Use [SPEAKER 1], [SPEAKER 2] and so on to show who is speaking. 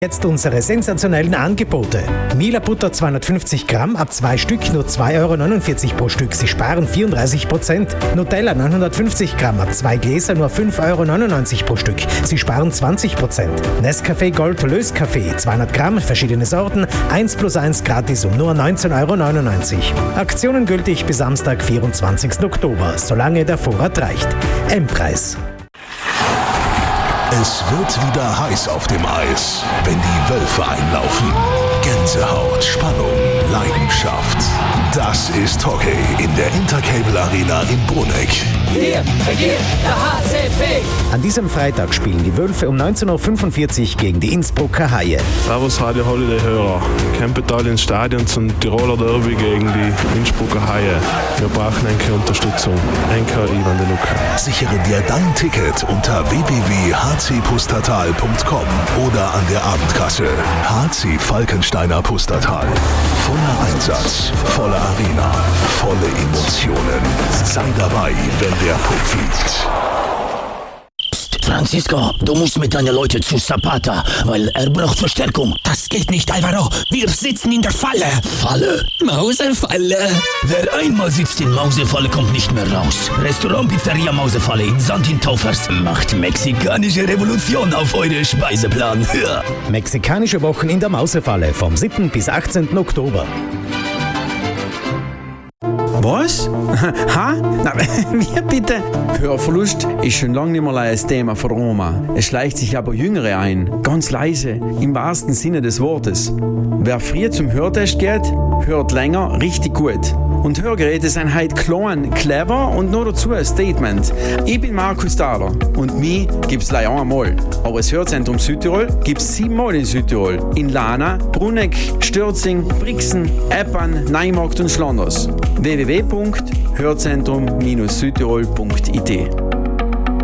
[SPEAKER 1] Jetzt unsere sensationellen Angebote. Mila Butter 250 Gramm, ab 2 Stück nur 2,49 € pro Stück. Sie sparen 34%. Nutella 950 Gramm, ab 2 Gläser nur 5,99 € pro Stück. Sie sparen 20%. Nescafé Gold Löskaffee 200 Gramm, verschiedene Sorten, 1 + 1 gratis um nur 19,99 €. Aktionen gültig bis Samstag, 24. Oktober, solange der Vorrat reicht. M-Preis.
[SPEAKER 2] Es wird wieder heiß auf dem Eis, wenn die Wölfe einlaufen. Gänsehaut, Spannung, Leidenschaft. Das ist Hockey in der Intercable Arena in Bruneck.
[SPEAKER 3] Wir regiert der HCP.
[SPEAKER 1] An diesem Freitag spielen die Wölfe um 19:45 Uhr gegen die Innsbrucker Haie.
[SPEAKER 4] Servus Radio Holiday-Hörer. Kommt alle ins Stadion zum Tiroler Derby gegen die Innsbrucker Haie. Wir brauchen eine Unterstützung. Enker Ivan De Luca.
[SPEAKER 2] Sichere dir dein Ticket unter www.hcpustertal.com oder an der Abendkasse. HC Falkensteiner Pustertal. Voller Einsatz, volle Arena, volle Emotionen. Sei dabei, wenn der Puck fliegt.
[SPEAKER 5] Francisco, du musst mit deinen Leuten zu Zapata, weil er braucht Verstärkung.
[SPEAKER 6] Das geht nicht, Alvaro. Wir sitzen in der Falle.
[SPEAKER 5] Falle?
[SPEAKER 6] Mausefalle.
[SPEAKER 5] Wer einmal sitzt in Mausefalle, kommt nicht mehr raus. Restaurant Pizzeria Mausefalle in Santin-Taufers macht mexikanische Revolution auf eure Speiseplan. Ja.
[SPEAKER 1] Mexikanische Wochen in der Mausefalle vom 7. bis 18. Oktober.
[SPEAKER 7] Was? Ha? Na, wie bitte? Hörverlust ist schon lange nicht mehr ein Thema für Roma. Es schleicht sich aber Jüngere ein. Ganz leise, im wahrsten Sinne des Wortes. Wer früh zum Hörtest geht, hört länger richtig gut. Und Hörgeräte sind heute klein, clever und noch dazu ein Statement. Ich bin Markus Dahler und mich gibt's leider einmal. Aber das Hörzentrum Südtirol gibt's 7-mal in Südtirol. In Lana, Bruneck, Stürzing, Brixen, Eppan, Neumarkt und Schlanders. www.hörzentrum-südtirol.it